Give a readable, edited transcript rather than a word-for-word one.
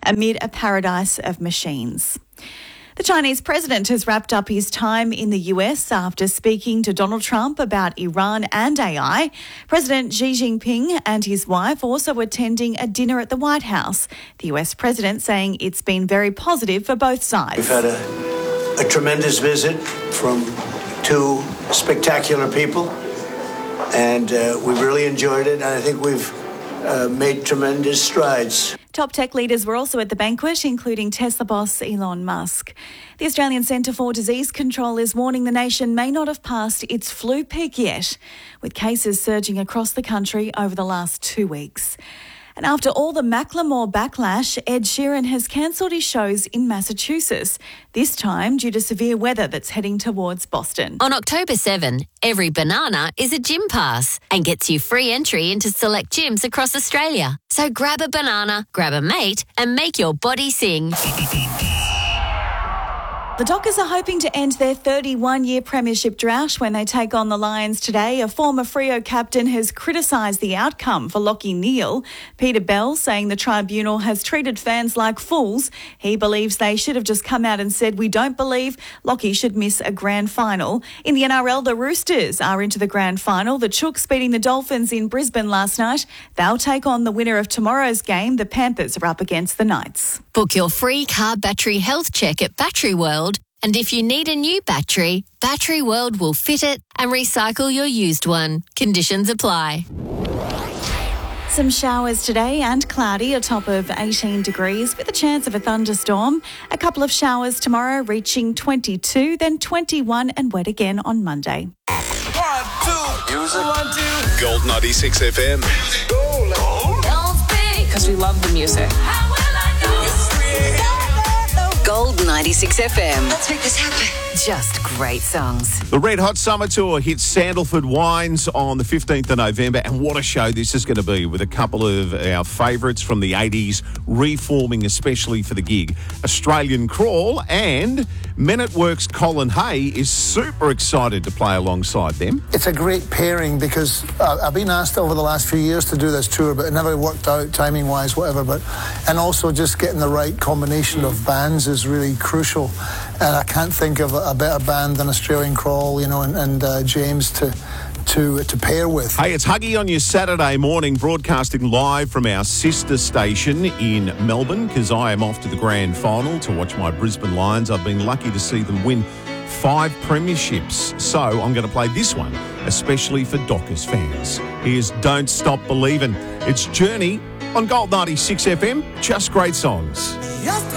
amid a paradise of machines. The Chinese president has wrapped up his time in the US after speaking to Donald Trump about Iran and AI. President Xi Jinping and his wife also attending a dinner at the White House. The US president saying it's been very positive for both sides. We've had a tremendous visit from two spectacular people, and we really enjoyed it, and I think we've made tremendous strides. Top tech leaders were also at the banquet, including Tesla boss Elon Musk. The Australian Centre for Disease Control is warning the nation may not have passed its flu peak yet, with cases surging across the country over the last 2 weeks. And after all the Macklemore backlash, Ed Sheeran has cancelled his shows in Massachusetts, this time due to severe weather that's heading towards Boston. On October 7, every banana is a gym pass and gets you free entry into select gyms across Australia. So grab a banana, grab a mate and make your body sing. The Dockers are hoping to end their 31-year premiership drought when they take on the Lions today. A former Freo captain has criticised the outcome for Lachie Neale. Peter Bell saying the tribunal has treated fans like fools. He believes they should have just come out and said, we don't believe Lachie should miss a grand final. In the NRL, the Roosters are into the grand final. The Chooks beating the Dolphins in Brisbane last night. They'll take on the winner of tomorrow's game. The Panthers are up against the Knights. Book your free car battery health check at Battery World. And if you need a new battery, Battery World will fit it and recycle your used one. Conditions apply. Some showers today and cloudy, a top of 18 degrees with a chance of a thunderstorm. A couple of showers tomorrow reaching 22, then 21 and wet again on Monday. 1, 2, music. 1, 2. Gold 96 FM. Because we love the music. Gold 96 FM. Let's make this happen. Just great songs. The Red Hot Summer Tour hits Sandalford Wines on the 15th of November, and what a show this is going to be, with a couple of our favourites from the 80s reforming especially for the gig. Australian Crawl, and Men at Work's Colin Hay is super excited to play alongside them. It's a great pairing because I've been asked over the last few years to do this tour, but it never worked out timing-wise, whatever. And also just getting the right combination of bands is really crucial. And I can't think of a better band than Australian Crawl, and James to pair with. Hey, it's Huggy on your Saturday morning, broadcasting live from our sister station in Melbourne, because I am off to the grand final to watch my Brisbane Lions. I've been lucky to see them win 5 premierships, so I'm going to play this one especially for Dockers fans. Here's Don't Stop Believin'. It's Journey on Gold 96 FM. Just great songs.